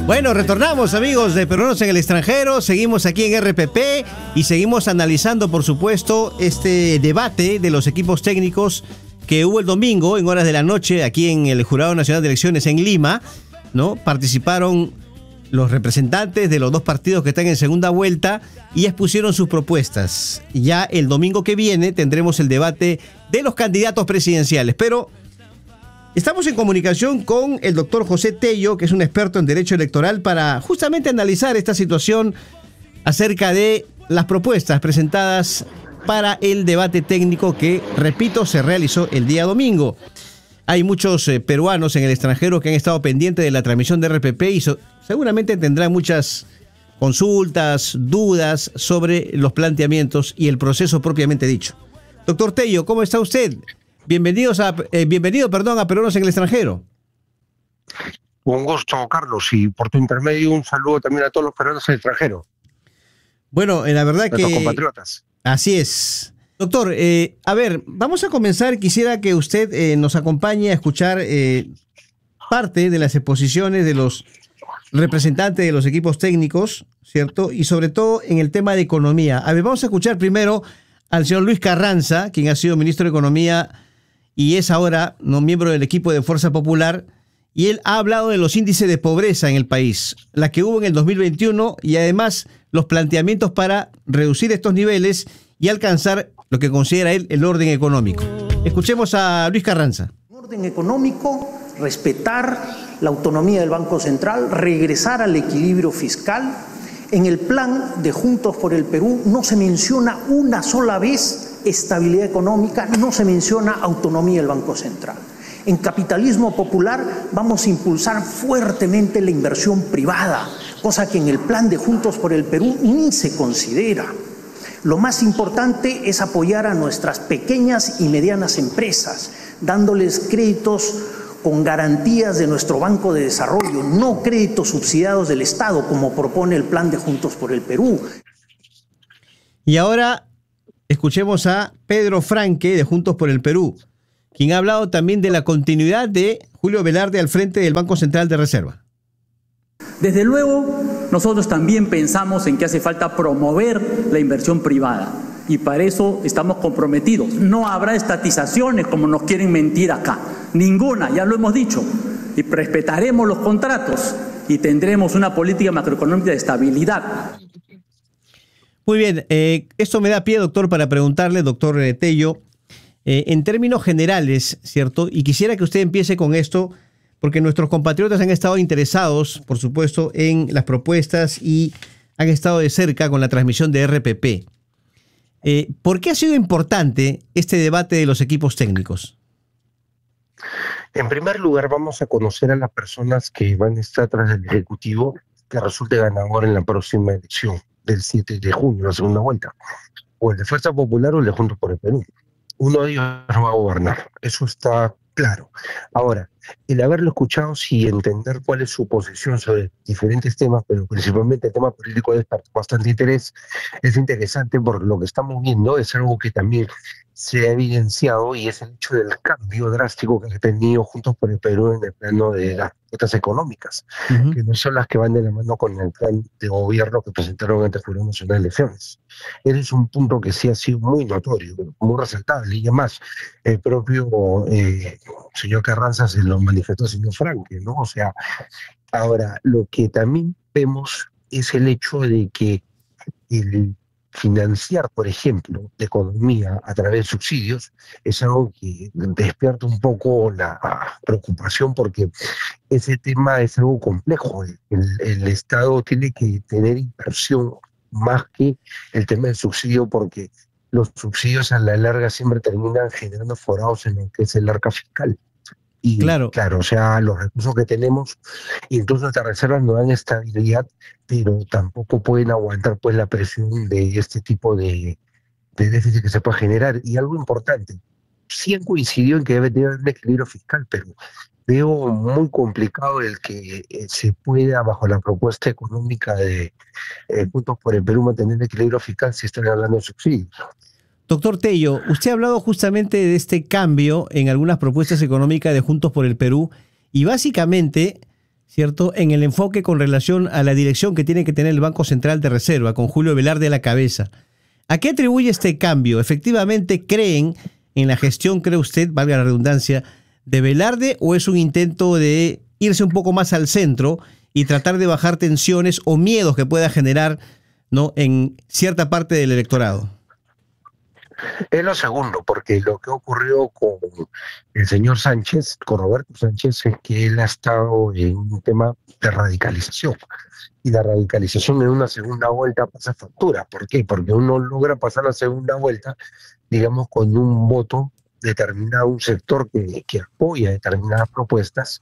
Bueno, retornamos, amigos de Peruanos en el Extranjero. Seguimos aquí en RPP y seguimos analizando, por supuesto, este debate de los equipos técnicos que hubo el domingo en horas de la noche aquí en el Jurado Nacional de Elecciones en Lima, ¿no? Participaron los representantes de los dos partidos que están en segunda vuelta y expusieron sus propuestas. Ya el domingo que viene tendremos el debate de los candidatos presidenciales, pero estamos en comunicación con el doctor José Tello, que es un experto en derecho electoral, para justamente analizar esta situación acerca de las propuestas presentadas para el debate técnico que, repito, se realizó el día domingo. Hay muchos peruanos en el extranjero que han estado pendientes de la transmisión de RPP y seguramente tendrán muchas consultas, dudas sobre los planteamientos y el proceso propiamente dicho. Doctor Tello, ¿cómo está usted? Bienvenido a Peruanos en el Extranjero. Un gusto, Carlos, y por tu intermedio un saludo también a todos los peruanos en el extranjero. Bueno, la verdad nuestros que... compatriotas. Así es. Doctor, a ver, vamos a comenzar. Quisiera que usted nos acompañe a escuchar parte de las exposiciones de los representantes de los equipos técnicos, ¿cierto? Y sobre todo en el tema de economía. A ver, vamos a escuchar primero al señor Luis Carranza, quien ha sido ministro de Economía y es ahora miembro del equipo de Fuerza Popular, y él ha hablado de los índices de pobreza en el país, la que hubo en el 2021, y además los planteamientos para reducir estos niveles y alcanzar lo que considera él el orden económico. Escuchemos a Luis Carranza. Orden económico, respetar la autonomía del Banco Central, regresar al equilibrio fiscal. En el plan de Juntos por el Perú no se menciona una sola vez estabilidad económica, no se menciona autonomía del Banco Central. En capitalismo popular vamos a impulsar fuertemente la inversión privada, cosa que en el plan de Juntos por el Perú ni se considera. Lo más importante es apoyar a nuestras pequeñas y medianas empresas, dándoles créditos con garantías de nuestro Banco de Desarrollo, no créditos subsidiados del Estado, como propone el plan de Juntos por el Perú. Y ahora escuchemos a Pedro Franque de Juntos por el Perú, quien ha hablado también de la continuidad de Julio Velarde al frente del Banco Central de Reserva. Desde luego, nosotros también pensamos en que hace falta promover la inversión privada y para eso estamos comprometidos. No habrá estatizaciones como nos quieren mentir acá, ninguna, ya lo hemos dicho, y respetaremos los contratos y tendremos una política macroeconómica de estabilidad. Muy bien, esto me da pie, doctor, para preguntarle, doctor Tello, en términos generales, ¿cierto? Y quisiera que usted empiece con esto, porque nuestros compatriotas han estado interesados, por supuesto, en las propuestas y han estado de cerca con la transmisión de RPP. ¿Por qué ha sido importante este debate de los equipos técnicos? En primer lugar, vamos a conocer a las personas que van a estar tras el Ejecutivo que resulte ganador en la próxima elección del 7 de junio, la segunda vuelta, o el de Fuerza Popular o el de Juntos por el Perú. Uno de ellos va a gobernar, eso está claro. Ahora, el haberlo escuchado y entender cuál es su posición sobre diferentes temas, pero principalmente el tema político es bastante interés, es interesante porque lo que estamos viendo es algo que también se ha evidenciado y es el hecho del cambio drástico que ha tenido Juntos por el Perú en el plano de las propuestas económicas, que no son las que van de la mano con el plan de gobierno que presentaron ante el Jurado Nacional de Elecciones. Ese es un punto que sí ha sido muy notorio, muy resaltable, y además el propio señor Carranza se lo manifestó al señor Franque, ¿no? O sea, ahora, lo que también vemos es el hecho de que el financiar, por ejemplo, la economía a través de subsidios es algo que despierta un poco la preocupación porque ese tema es algo complejo. El Estado tiene que tener inversión más que el tema del subsidio porque los subsidios a la larga siempre terminan generando forados en lo que es el arca fiscal. Y claro, o sea, los recursos que tenemos, incluso nuestras reservas nos dan estabilidad, pero tampoco pueden aguantar pues la presión de este tipo de déficit que se puede generar. Y algo importante, sí han coincidido en que debe haber un equilibrio fiscal, pero veo muy complicado el que se pueda, bajo la propuesta económica de Juntos por el Perú, mantener el equilibrio fiscal si están hablando de subsidios. Doctor Tello, usted ha hablado justamente de este cambio en algunas propuestas económicas de Juntos por el Perú y básicamente ¿cierto?, en el enfoque con relación a la dirección que tiene que tener el Banco Central de Reserva, con Julio Velarde a la cabeza. ¿A qué atribuye este cambio? ¿Efectivamente creen en la gestión, cree usted, valga la redundancia, de Velarde, o es un intento de irse un poco más al centro y tratar de bajar tensiones o miedos que pueda generar, ¿no?, en cierta parte del electorado? Es lo segundo, porque lo que ocurrió con el señor Sánchez, con Roberto Sánchez, es que él ha estado en un tema de radicalización. Y la radicalización en una segunda vuelta pasa factura. ¿Por qué? Porque uno logra pasar la segunda vuelta, digamos, con un voto determinado, un sector que apoya determinadas propuestas,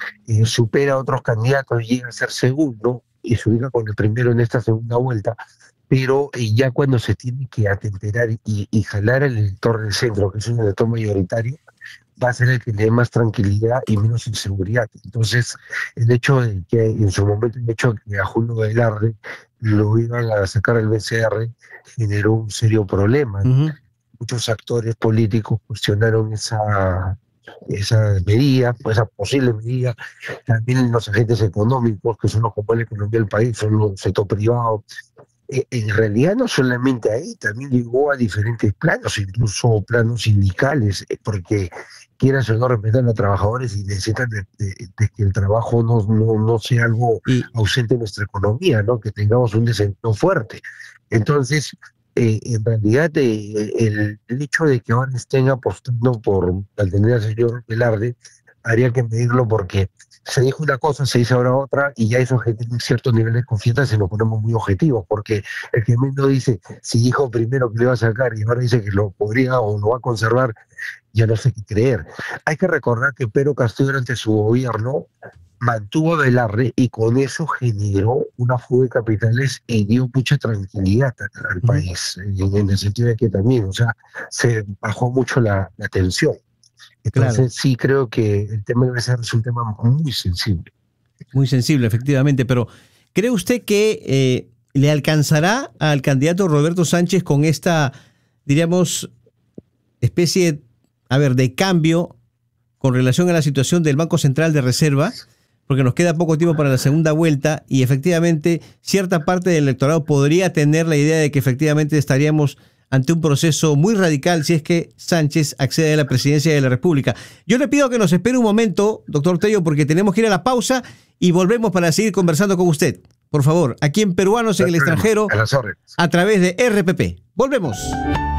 supera a otros candidatos, llega a ser segundo y se ubica con el primero en esta segunda vuelta. Pero ya cuando se tiene que atemperar y jalar al elector del centro, que es un elector mayoritario, va a ser el que le dé más tranquilidad y menos inseguridad. Entonces, el hecho de que en su momento, el hecho de que a Julio Velarde lo iban a sacar al BCR generó un serio problema. Uh-huh. Muchos actores políticos cuestionaron esa medida, esa posible medida. También los agentes económicos, que son los que mueven la economía del país, son los sector privado. En realidad no solamente ahí, también llegó a diferentes planos, incluso planos sindicales, porque quieras o no representan a trabajadores y necesitan de que el trabajo no sea algo ausente en nuestra economía, ¿no? Que tengamos un desempleo fuerte. Entonces, en realidad, el hecho de que ahora estén apostando por mantener al señor Velarde, habría que medirlo, porque se dijo una cosa, se dice ahora otra, y ya eso genera un cierto nivel de confianza si nos ponemos muy objetivos, porque el que menos dice, si dijo primero que le iba a sacar y ahora dice que lo podría o lo va a conservar, ya no sé qué creer. Hay que recordar que Pedro Castillo, durante su gobierno, mantuvo a Velarde y con eso generó una fuga de capitales y dio mucha tranquilidad al país, en el sentido de que también, o sea, se bajó mucho la tensión. Entonces, claro, sí creo que el tema debe ser un tema muy sensible. Muy sensible, efectivamente, pero ¿cree usted que le alcanzará al candidato Roberto Sánchez con esta, diríamos, especie, de cambio con relación a la situación del Banco Central de Reserva? Porque nos queda poco tiempo para la segunda vuelta y efectivamente cierta parte del electorado podría tener la idea de que efectivamente estaríamos ante un proceso muy radical si es que Sánchez accede a la presidencia de la República. Yo le pido que nos espere un momento, doctor Tello, porque tenemos que ir a la pausa y volvemos para seguir conversando con usted. Por favor, aquí en Peruanos en el Extranjero, a través de RPP. Volvemos.